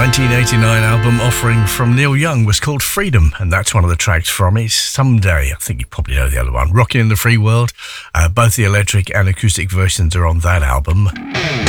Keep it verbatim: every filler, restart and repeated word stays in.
nineteen eighty-nine album offering from Neil Young was called Freedom, and that's one of the tracks from it. Someday, I think you probably know the other one, Rockin' in the Free World. Uh, both the electric and acoustic versions are on that album.